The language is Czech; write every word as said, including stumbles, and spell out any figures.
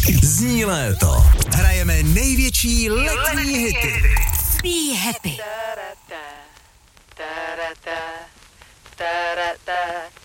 Zní léto. Hrajeme největší letní hity. Be happy. Da, da, da, da, da, da, da.